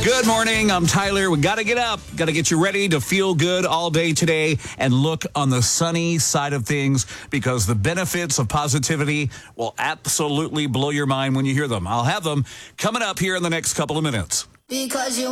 Good morning. I'm Tyler. We got to get up. Got to get you ready to feel good all day today and look on the sunny side of things because the benefits of positivity will absolutely blow your mind when you hear them. I'll have them coming up here in the next couple of minutes. Because you